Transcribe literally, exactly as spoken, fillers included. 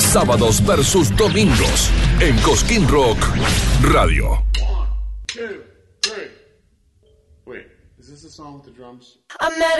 Sábados versus domingos en Cosquín Rock Radio. One, two, three. Wait, is this the song with the drums? I'm